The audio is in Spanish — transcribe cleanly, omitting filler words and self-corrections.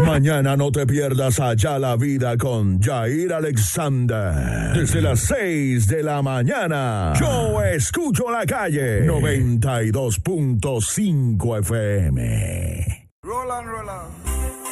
Mañana no te pierdas Allá la Vida con Jair Alexander. Desde las 6 de la mañana. Yo escucho la calle. 92.5 FM. Roland.